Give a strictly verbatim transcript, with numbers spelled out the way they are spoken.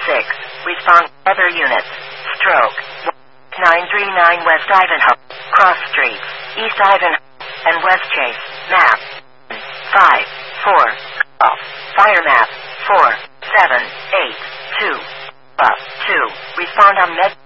six. Respond other units. Stroke. nine three nine West Ivanhoe. Cross Street. East Ivanhoe. And West Chase. Map. five. four. Off. Fire map. four. seven. eight. two. Up. two. Respond on med.